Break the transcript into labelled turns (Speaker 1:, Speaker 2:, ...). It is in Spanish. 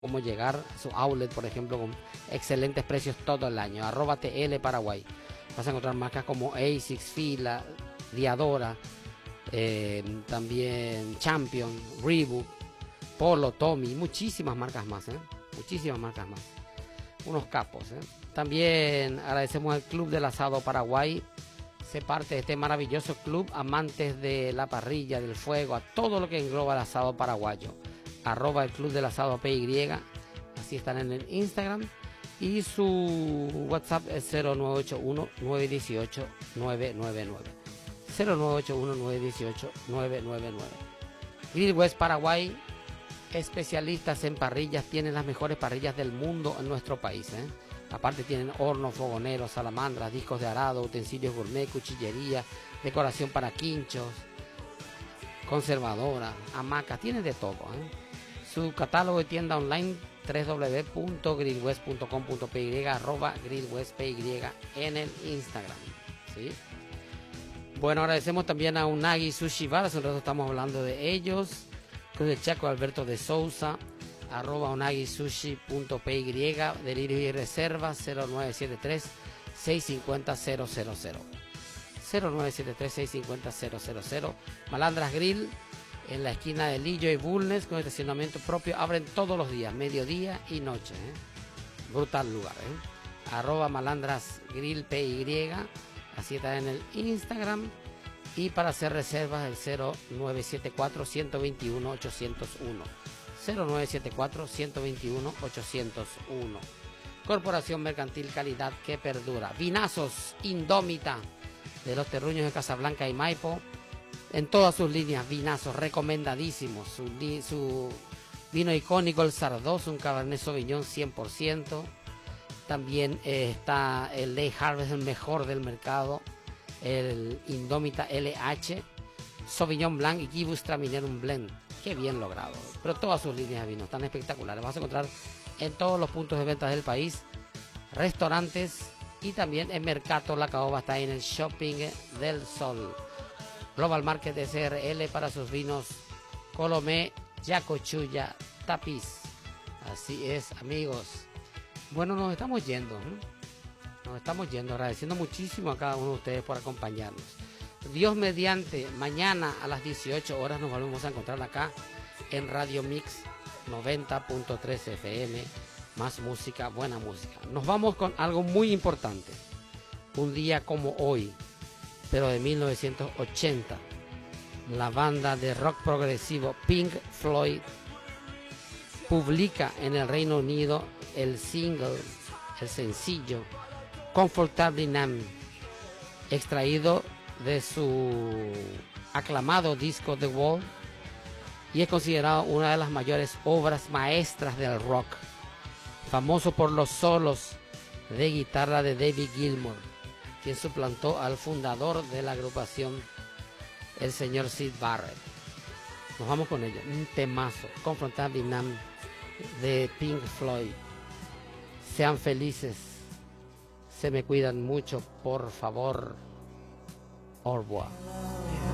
Speaker 1: cómo llegar a su outlet, por ejemplo, con excelentes precios todo el año. @TL Paraguay. Vas a encontrar marcas como ASICS, Fila, Diadora, también Champion, Reebok, Polo, Tommy, muchísimas marcas más, muchísimas marcas más. Unos capos, También agradecemos al Club del Asado Paraguay. Sé parte de este maravilloso club, amantes de la parrilla, del fuego, a todo lo que engloba el asado paraguayo. @ el Club del Asado PY, así están en el Instagram. Y su WhatsApp es 0981-918-999. 0981-918-999. Grill West Paraguay, especialistas en parrillas, tienen las mejores parrillas del mundo en nuestro país. Aparte tienen hornos, fogoneros, salamandras, discos de arado, utensilios gourmet, cuchillería, decoración para quinchos, conservadora, hamacas, tienen de todo. Su catálogo de tienda online www.grillwest.com.py, @grillwestpy en el Instagram. ¿Sí? Bueno, agradecemos también a Unagi Sushi Bar, hace un rato estamos hablando de ellos. Cruz del Chaco, Alberto de Sousa, @unagisushi.py, delirio y reserva 0973-650-000. 0973-650-000. Malandras Grill, en la esquina de Lillo y Bulnes, con estacionamiento propio, abren todos los días, mediodía y noche. Brutal lugar. @Malandras Grill PY, así está en el Instagram. Y para hacer reservas el 0974-121-801. 0974-121-801. Corporación Mercantil, calidad que perdura. Vinazos Indómita, de los Terruños de Casablanca y Maipo, en todas sus líneas, vinazos recomendadísimos. Su vino icónico, el Sardoso, un Cabernet Sauvignon 100%. También está el Late Harvest, el mejor del mercado, el Indómita LH, Sauvignon Blanc y Gewürztraminer Blend. Qué bien logrado. Pero todas sus líneas de vinos están espectaculares. Vas a encontrar en todos los puntos de venta del país, restaurantes y también en Mercato La Caoba, está en el Shopping del Sol. Global Market SRL para sus vinos Colomé, Yacochulla, Tapiz. Así es, amigos. Bueno, nos estamos yendo. Nos estamos yendo, agradeciendo muchísimo a cada uno de ustedes por acompañarnos. Dios mediante, mañana a las 18 horas nos volvemos a encontrar acá en Radio Mix 90.3 FM. Más música, buena música. Nos vamos con algo muy importante. Un día como hoy, pero de 1980, la banda de rock progresivo Pink Floyd publica en el Reino Unido el single, el sencillo Comfortably Numb, extraído de su aclamado disco The Wall, y es considerado una de las mayores obras maestras del rock, famoso por los solos de guitarra de David Gilmour, quien suplantó al fundador de la agrupación, el señor Syd Barrett. Nos vamos con ello, un temazo, Comfortably Numb de Pink Floyd. Sean felices, se me cuidan mucho, por favor. Au revoir.